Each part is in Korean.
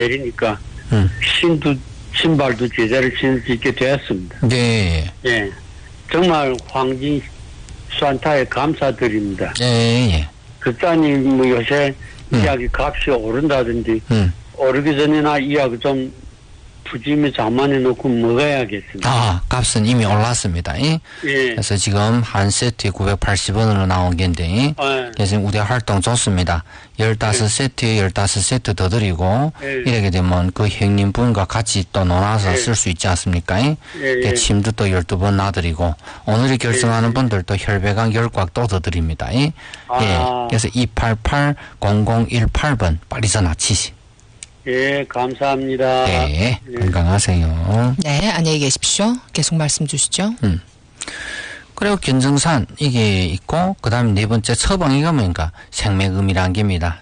내리니까 신발도 제자를 신을 수 있게 되었습니다. 네. 예. 정말 황진 산타에 감사드립니다. 예. 그 따님 뭐 요새 이야기 값이 오른다든지 오르기 전에나 이야기 좀 푸짐히 장만해 놓고 먹어야겠습니다. 아, 값은 이미 올랐습니다. 예. 그래서 지금 한 세트에 980원으로 나온 건데, 그래서 우대 활동 좋습니다. 15세트에 15세트 더 드리고, 이렇게 되면 그 형님분과 같이 또 나눠서 쓸 수 있지 않습니까? 침도 또 12번 놔드리고, 오늘이 결승하는 분들도 혈배강 10곽 또 더 드립니다. 예. 그래서 288-0018번 빨리 전화 치시. 예, 감사합니다. 네, 건강하세요. 네, 안녕히 계십시오. 계속 말씀 주시죠. 그리고 견정산 이게 있고 그다음에 네 번째 처방이가 뭔가 생맥음이라는 게입니다.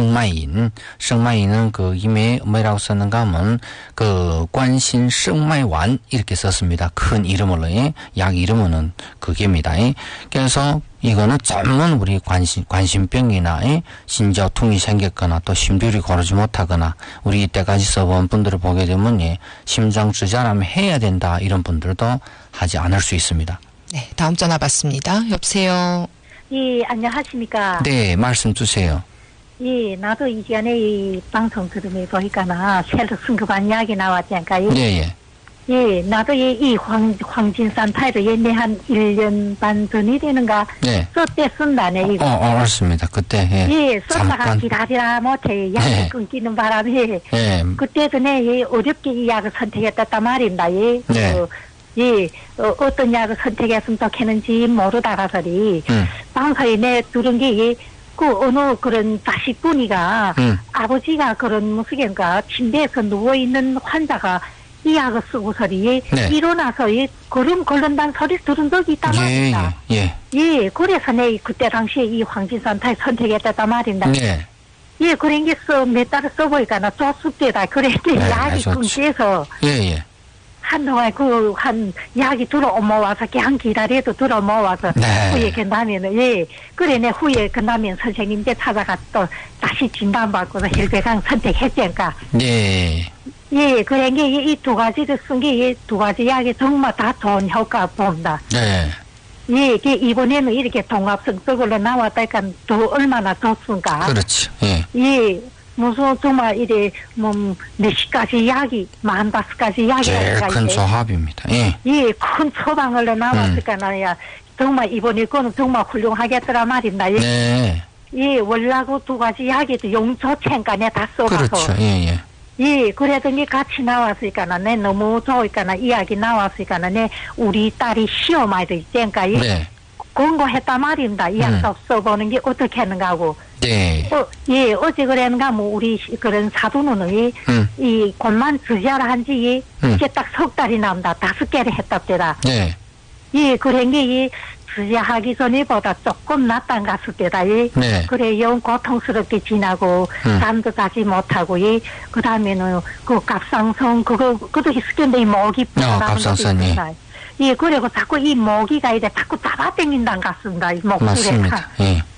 성마인은 그 임에 뭐라고 썼는가 하면 그 관신 성마이완 이렇게 썼습니다. 큰 이름으로 약 이름은 그게입니다. 그래서 이거는 전문 우리 관심병이나 신저통이 생겼거나 또 심줄이 고르지 못하거나 우리 이때까지 써본 분들을 보게 되면 심장 주자라면 해야 된다 이런 분들도 하지 않을 수 있습니다. 네, 다음 전화 받습니다. 여보세요. 예, 안녕하십니까. 네, 말씀 주세요. 예, 나도 이 시간에 이 방송 들으면 보니까나 새로 승급한 이야기 나왔잖아요. 예. 예, 나도 이 황진 산타를 옛날 한 1년 반 전이 되는가. 네. 썼대 쓴다네, 이거. 맞습니다. 그때, 예, 썼다가 기다리라 못해. 약이 끊기는 바람에. 그때도 내 어렵게 이 약을 선택했단 말입니다. 어떤 약을 선택했으면 좋겠는지 모르다가서리. 방사에 내 들은 게, 어느 그런 자식분이가, 아버지가 그런 무슨인가, 침대에서 누워있는 환자가 이 약을 쓰고서리, 일어나서 걸음 걸른다는 소리 들은 적이 있단 말입니다. 그래서 내 그때 당시에 이 황진산타에 선택했단 말입니다. 그런 게 몇 달을 써보니까 나 쪼쑥대다. 그랬더니 약이 끊겨서. 한동안 약이 들어오면와서 그냥 기다려도 들어오면와서 후에 끝나면은 그래 내 후에 끝나면 선생님께 찾아가 또 다시 진단받고서 혈배강 선택했으니까 그래 이 두 가지를 쓴 게 두 가지 약이 정말 다 좋은 효과 봅니다. 이번에는 이렇게 통합성적으로 나왔다니까 더 얼마나 좋습니까? 그렇죠. 무슨 정말 이래 몇 시까지 약이 15가지 약이 제일 큰 조합입니다. 큰 처방으로 나왔으니까 나야 정말 이번에 거는 정말 훌륭하겠더라 말입니다. 월라고 두 가지 약에도 용조체니까 내가 다 써가서. 그렇죠. 그래도 니 같이 나왔으니까 내 너무 좋으니까 이야기 나왔으니까 내 우리 딸이 시험아이도 있으니까 공부했단 말입니다. 이 약속 써보는 게 어떻게 하는가 하고. 어제 그랬는가, 우리 그런 사도는 이 권만 주자를 한지 이제 딱 석 달이 남다. 5개를 했답니다. 그런 게 주자하기 전에보다 조금 낫단 갔을 때다. 그래, 영 고통스럽게 지나고, 잠도 자지 못하고, 그 다음에는 그 갑상선, 그것도 있었는데 이 목이 갑상선이. 그리고 자꾸 이 모기가 이래 자꾸 잡아당긴다는 것 같습니다. 이 목줄에. 맞습니다.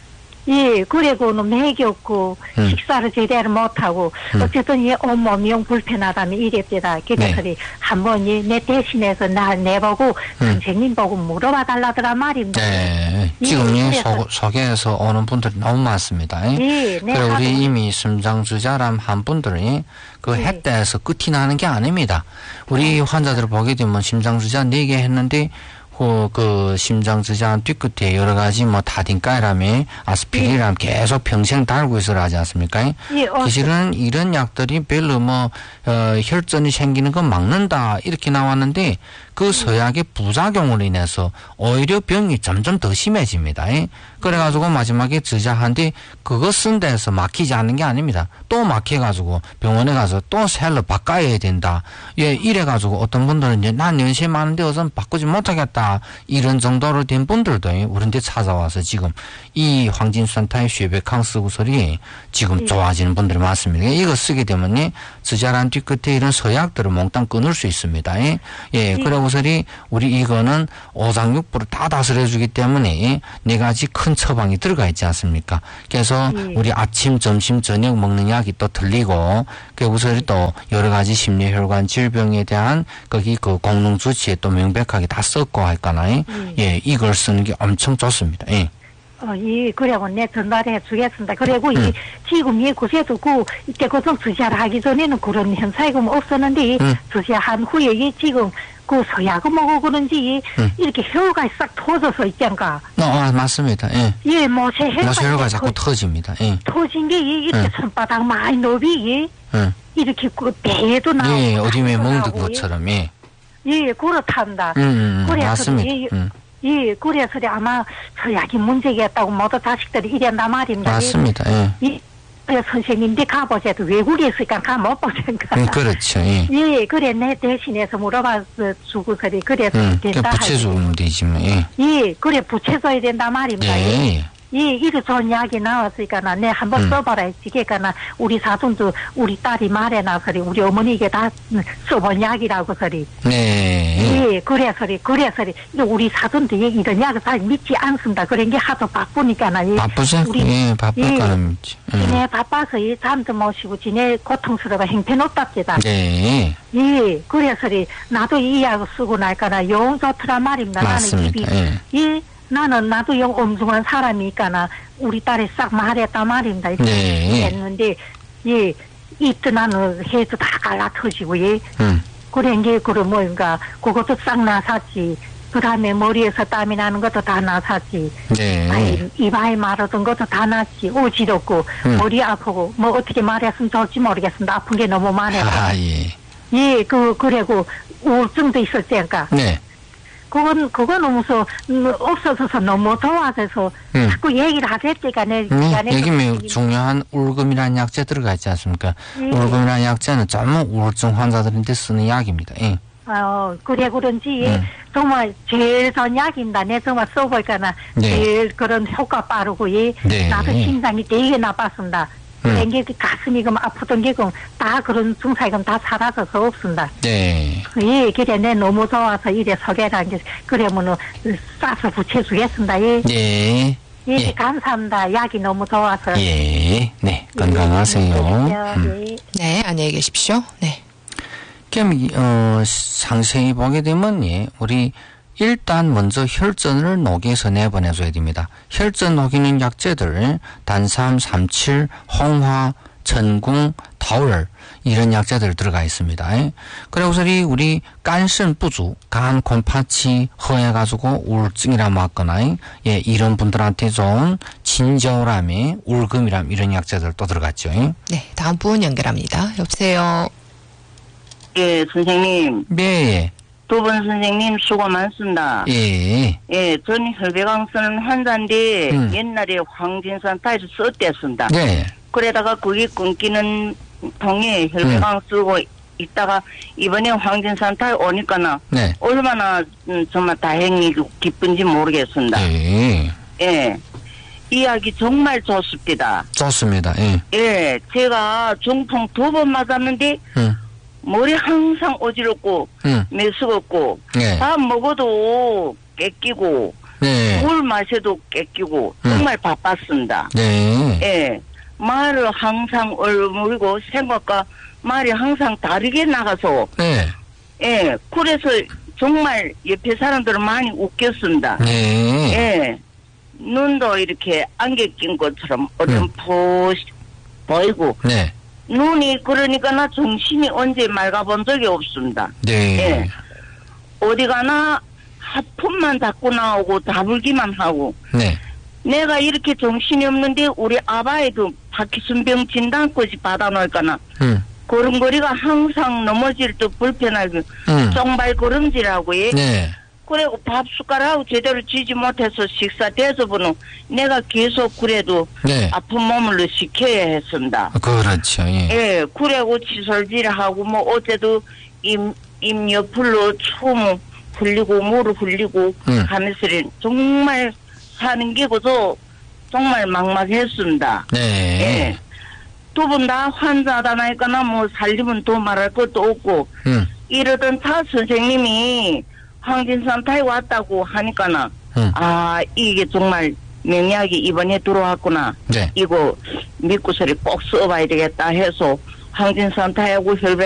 그리고는 맥이 없고, 식사를 제대로 못하고, 어쨌든 온몸이 영 불편하다면 이랬더라. 그래서 한번 내 대신해서 내보고, 선생님 보고 물어봐 달라더라 말입니다. 지금 소개해서 오는 분들이 너무 많습니다. 그리고 우리 이미 심장주자람 한 분들이 했다해서 끝이 나는 게 아닙니다. 우리 환자들을 보게 되면 심장주자 4개 했는데 그 심장주자 뒤끝에 여러 가지 타딘가이라며 아스피린이라며 계속 평생 달고 있으라 하지 않습니까? 사실은 이런 약들이 별로 혈전이 생기는 건 막는다 이렇게 나왔는데 그 서약의 부작용으로 인해서 오히려 병이 점점 더 심해집니다. 그래가지고 마지막에 주자한데 그거 쓴 데서 막히지 않는 게 아닙니다. 또 막혀가지고 병원에 가서 또 새로 바꿔야 된다. 이래가지고 어떤 분들은 이제 난 연세 많은데 우선 바꾸지 못하겠다. 이런 정도로 된 분들도 우리한테 찾아와서 지금 이 황진산타의 쉐베캉 쓰고서리 지금 좋아지는 분들이 많습니다. 이거 쓰게 되면 주자란 뒤끝에 이런 서약들을 몽땅 끊을 수 있습니다. 그리고서리 우리 이거는 오장육부를 다 다스려주기 때문에 4가지 큰 큰 처방이 들어가 있지 않습니까? 그래서 우리 아침, 점심, 저녁 먹는 약이 또 틀리고, 우선 또 여러 가지 심뇌혈관 질병에 대한 거기 그 공능 주치에 또 명백하게 다 썼고 할까나요? 예, 이걸 쓰는 게 엄청 좋습니다. 예. 그래고 내 전달해 주겠습니다. 그리고 지금 이 곳에도 이때 고정 주시를 하기 전에는 그런 현상이 없었는데, 주시한 후에 지금 서약을 먹어 그런지, 이렇게 혀가 싹 터져서 있잖가. 맞습니다. 예. 예, 모세혈관 자꾸 터집니다. 예. 터진 게 이렇게 손바닥 많이 높이, 이렇게 배에도 나오고. 예, 어림에 멍든 것처럼, 예. 예, 그렇단다. 맞습니다. 예, 그래서 아마 서약이 문제겠다고 모두 자식들이 이랬단 말입니다. 맞습니다. 예. 선생님들 가보셔도 외국에 있으니까 가 못 보니까. 그렇죠. 예. 예, 그래 내 대신해서 물어봐 주고서리 그래서 된다. 부채주면 되지 뭐. 예. 예, 그래 부채줘야 된단 말입니다. 예. 예, 이리 좋은 약이 나왔으니까 내 한번 써봐라. 지게까나 우리 사돈도 우리 딸이 말해놔서리 우리 어머니에게 다 써본 약이라고 서리. 네. 예, 그래서리 우리 사돈도 이런 약을 잘 믿지 않습니다. 그런 게 하도 바쁘니까나. 바쁘죠? 예, 바쁠까는 믿지. 지네 바빠서 잠도 못 쉬고 지네 고통스러워 형편없답니다. 네. 예, 그래서리 나도 이 약을 쓰고 나니까나 영 좋더란 말입니다. 맞습니다. 나는 예. 나도 영 엄중한 사람이니까나 우리 딸이 싹 말했단 말입니다. 네. 했는데, 예, 이때 나는 해도 다 갈라터지고, 예. 그런 게, 그것도 싹 나섰지. 그 다음에 머리에서 땀이 나는 것도 다 나섰지. 네. 아이, 이마에 마르던 것도 다 났지. 어지럽고, 머리 아프고, 어떻게 말했으면 좋을지 모르겠습니다. 아픈 게 너무 많아서. 예. 예, 그리고 우울증도 있었으니까. 네. 그건 너무 없어져서 너무 좋아져서 자꾸 얘기를 하랬지가 여기 중요한 울금이라는 약재 들어가 있지 않습니까? 울금이라는 약재는 전문 우울증 환자들한테 쓰는 약입니다. 예. 그래 그런지 정말 제일 좋은 약입니다. 내 정말 써보니까 제일 그런 효과 빠르고 나도 심장이 되게 나빴습니다. 게 가슴이 아프던 게 다 그런 증상이 다 사라져서 없습니다. 네. 예, 그래 내 너무 좋아서 이래 소개를 게 그러면은 싸서 붙여주겠습니다. 예. 네. 예, 감사합니다. 약이 너무 좋아서. 예, 네, 건강하세요. 네, 안녕히 계십시오. 네. 그럼 상세히 보게 되면 우리 일단 먼저 혈전을 녹여서 내보내줘야 됩니다. 혈전 녹이는 약재들 단삼, 삼칠, 홍화, 천궁, 타울 이런 약재들 들어가 있습니다. 그리고서 우리 간신 부주, 간 곰파치 허해가지고 우울증이라 맞거나 이런 분들한테 좋은 진저람이 울금이람 이런 약재들 또 들어갔죠. 네, 다음 분 연결합니다. 여보세요. 예, 선생님. 네. 두 분 선생님 수고 많습니다. 예. 예, 전 혈배강 쓰는 환자인데 옛날에 황진산타에서 썼댔습니다. 네. 그러다가 그게 끊기는 통에 혈배강 쓰고 있다가 이번에 황진산타에 오니까는 얼마나 정말 다행히 기쁜지 모르겠습니다. 예. 예. 이야기 정말 좋습니다. 좋습니다. 예. 예, 제가 중풍 2번 맞았는데 머리 항상 어지럽고 메스껍고 밥 먹어도 깨끼고 물 마셔도 깨끼고 정말 바빴습니다. 네. 예, 말을 항상 얼물고 생각과 말이 항상 다르게 나가서 예, 그래서 정말 옆에 사람들은 많이 웃겼습니다. 네. 예, 눈도 이렇게 안개 낀 것처럼 어렴풋 보이고 눈이 그러니까 나 정신이 언제 맑아본 적이 없습니다. 네. 예. 어디 가나 하품만 자꾸 나오고 다불기만 하고. 내가 이렇게 정신이 없는데 우리 아바에도 파키슨병 진단까지 받아놓을까나. 걸음걸이가 항상 넘어질 때 불편하고 쫑발 걸음질하고 그리고 밥 숟가락하고 제대로 쥐지 못해서 식사 대접은 내가 계속 그래도 아픈 몸을 시켜야 했습니다. 그렇죠. 예, 그리고 치솔질하고 어제도 입 옆으로 춤 흘리고 무릎 흘리고 하면서 정말 사는 게 그저 정말 막막했습니다. 예. 두 분 다 환자다 나니까 살림은 더 말할 것도 없고 이러던 타 선생님이 황진산타에 왔다고 하니까는 이게 정말 명약이 이번에 들어왔구나. 네. 이거 믿고서리 꼭 써봐야 되겠다 해서 항진산타하고 혈변